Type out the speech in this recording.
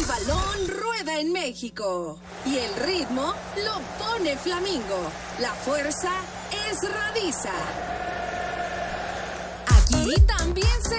El balón rueda en México y el ritmo lo pone Flamingo. La fuerza es Radisa. Aquí también se